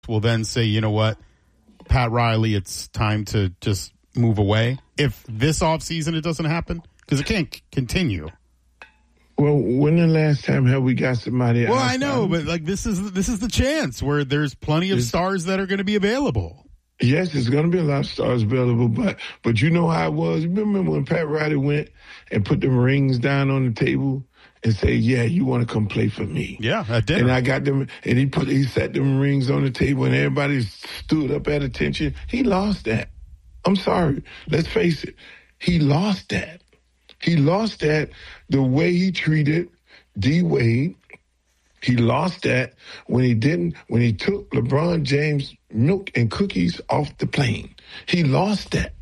will then say, you know what, Pat Riley, it's time to just move away? If this offseason it doesn't happen? Because it can't continue. Well, when the last time have we got somebody Well, I know, but like this is the chance where there's plenty of stars that are going to be available. Yes, there's going to be a lot of stars available, but you know how it was. Remember when Pat Riley went and put them rings down on the table and say, "Yeah, you want to come play for me?" Yeah, I did. And I got them, and he set them rings on the table, and everybody stood up at attention. He lost that. I'm sorry. Let's face it. He lost that. He lost that the way he treated D. Wade. He lost that when he took LeBron James milk and cookies off the plane. He lost that.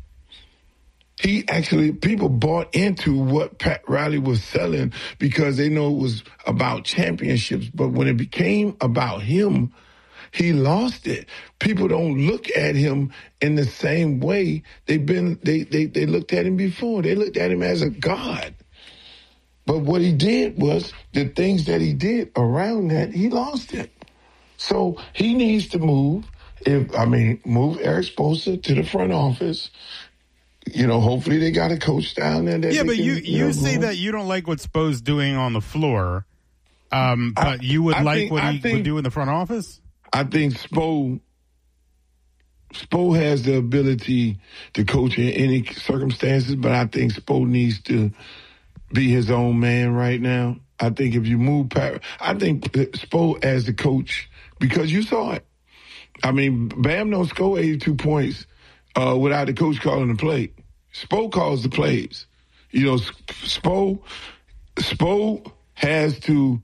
People bought into what Pat Riley was selling because they know it was about championships. But when it became about him, he lost it. People don't look at him in the same way they looked at him before. They looked at him as a god. But what he did was the things that he did around that, he lost it. So he needs to move Eric Spoelstra to the front office. You know, hopefully they got a coach down there. But you say that you don't like what Spo's doing on the floor, but you would like what he would do in the front office? I think Spo has the ability to coach in any circumstances, but I think Spo needs to be his own man right now. I think if you move I think Spo as the coach, because you saw it. I mean, Bam don't score 82 points without the coach calling the play. Spo calls the plays. You know, Spo has to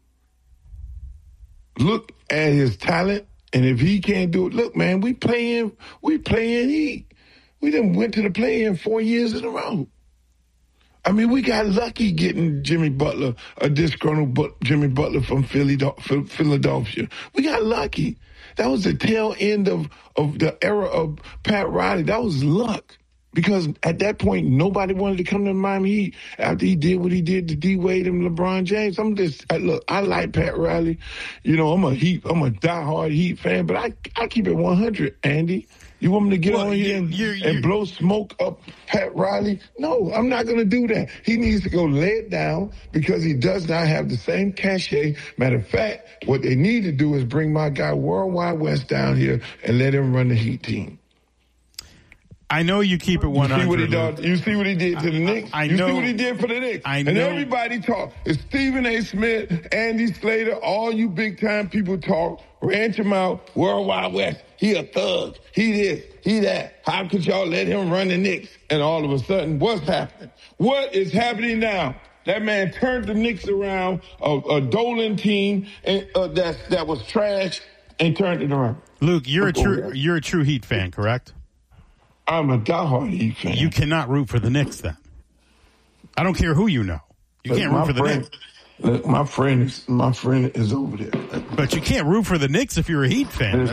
look at his talent, and if he can't do it, look, man, we playing Heat. We done went to the play-in 4 years in a row. I mean, we got lucky getting Jimmy Butler, a disgruntled Jimmy Butler from Philadelphia. We got lucky. That was the tail end of the era of Pat Riley. That was luck. Because at that point, nobody wanted to come to Miami Heat after he did what he did to D. Wade and LeBron James. I like Pat Riley. You know, I'm a diehard Heat fan, but I keep it 100, Andy. You want me to get on here and blow smoke up Pat Riley? No, I'm not going to do that. He needs to go lay it down because he does not have the same cachet. Matter of fact, what they need to do is bring my guy Worldwide West down here and let him run the Heat team. I know you keep it 100. You see what he did to the Knicks? You see what he did for the Knicks? And everybody talk. It's Stephen A. Smith, Andy Slater, all you big-time people talk. Ranch him out. Worldwide West. He a thug. He this. He that. How could y'all let him run the Knicks? And all of a sudden, what's happening? What is happening now? That man turned the Knicks around, a Dolan team that was trash, and turned it around. Luke, you're a true Heat fan, correct? I'm a diehard Heat fan. You cannot root for the Knicks then. I don't care who you know. You can't root for the Knicks. Look, my friend is over there. But you can't root for the Knicks if you're a Heat fan.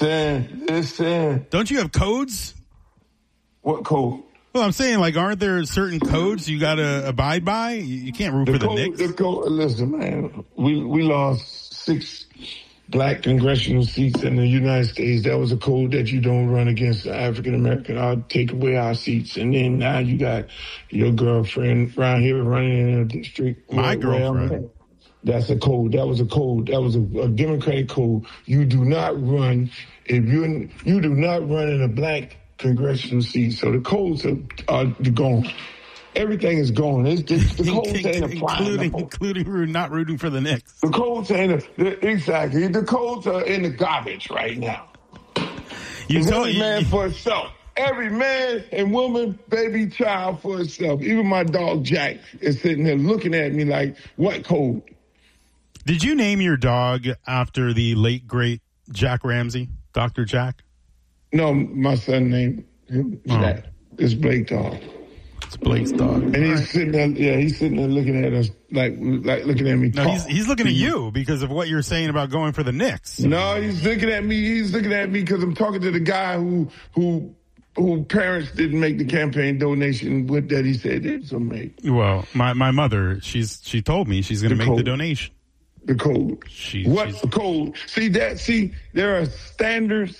Listen. Don't you have codes? What code? Well, I'm saying, like, aren't there certain codes you got to abide by? You can't root for the Knicks. Listen, man, we lost 6 black congressional seats in the United States. That was a code that you don't run against the African American. I'll take away our seats. And then now you got your girlfriend around here running in a district. My girlfriend. That's a code. That was a code. That was a Democratic code. You do not run you do not run in a black congressional seat. So the codes are gone. Everything is gone. The codes ain't applying. Including not rooting for the Knicks. The codes exactly. The codes are in the garbage right now. Every man for himself. Every man and woman, baby, child for itself. Even my dog Jack is sitting there looking at me like, what code? Did you name your dog after the late, great Jack Ramsey, Dr. Jack? No, my son named him Jack. It's Blake dog. It's Blake's dog. And he's sitting there, he's sitting there looking at us, like looking at me. No, he's looking at you because of what you're saying about going for the Knicks. No, he's looking at me. He's looking at me because I'm talking to the guy who parents didn't make the campaign donation with that he said it's going to make. Well, my mother, she told me she's going to make the donation. The code. She's Code? See, there are standards